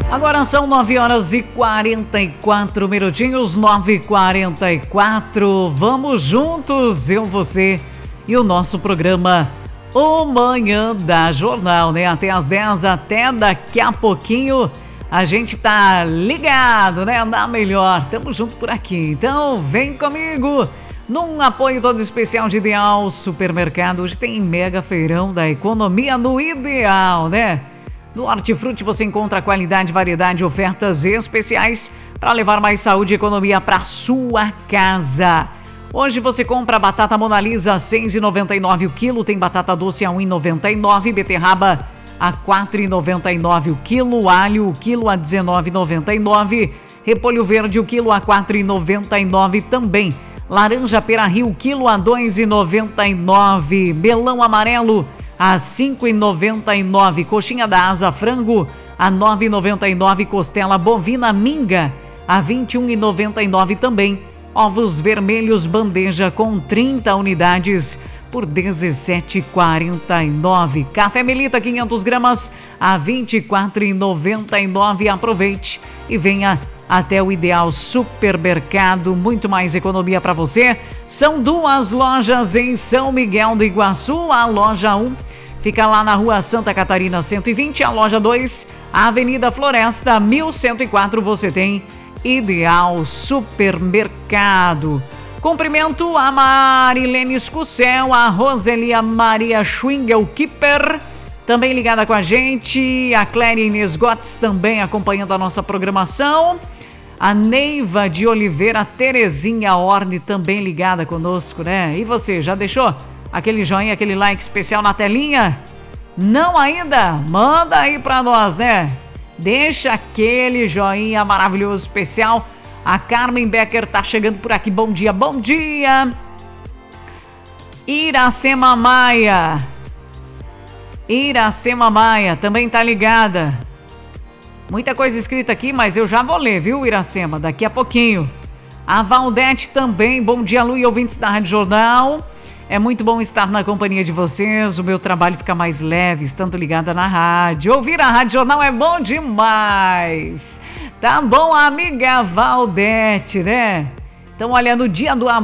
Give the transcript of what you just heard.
Agora são 9h44, 9h44. Vamos juntos, eu, você e o nosso programa O Manhã da Jornal, né? Até às 10, até daqui a pouquinho a gente tá ligado, né? Andar melhor, tamo junto por aqui. Então vem comigo num apoio todo especial de Ideal Supermercado. Hoje tem mega feirão da economia no Ideal, né? No Hortifruti você encontra qualidade, variedade e ofertas especiais para levar mais saúde e economia para sua casa. Hoje você compra batata Monalisa a R$ 6,99 o quilo, tem batata doce a R$ 1,99, beterraba a R$ 4,99 o quilo, alho o quilo a R$ 19,99, repolho verde o quilo a R$ 4,99 também, laranja pera-rio o quilo a R$ 2,99, melão amarelo a R$ 5,99, coxinha da asa frango a R$ 9,99, costela bovina minga a R$ 21,99 também. Ovos vermelhos bandeja com 30 unidades por R$ 17,49. Café Melita 500 gramas a R$ 24,99. Aproveite e venha até o Ideal Supermercado. Muito mais economia para você. São duas lojas em São Miguel do Iguaçu. A loja 1 fica lá na Rua Santa Catarina 120. A loja 2, a Avenida Floresta 1104. Você tem Ideal Supermercado. Cumprimento a Marilene Escucel, a Roselia Maria Schwingelkipper, também ligada com a gente, a Cléria Inês Gotts também acompanhando a nossa programação, a Neiva de Oliveira, Terezinha Orne também ligada conosco, né? E você, já deixou aquele joinha, aquele like especial na telinha? Não ainda? Manda aí pra nós, né? Deixa aquele joinha maravilhoso especial. A Carmen Becker tá chegando por aqui. Bom dia, bom dia. Iracema Maia também tá ligada. Muita coisa escrita aqui, mas eu já vou ler, viu, Iracema? Daqui a pouquinho. A Valdete também. Bom dia, Lu e ouvintes da Rádio Jornal. É muito bom estar na companhia de vocês, o meu trabalho fica mais leve, estando ligada na rádio. Ouvir a Rádio Jornal é bom demais. Tá bom, amiga Valdete, né? Então, olha, no dia do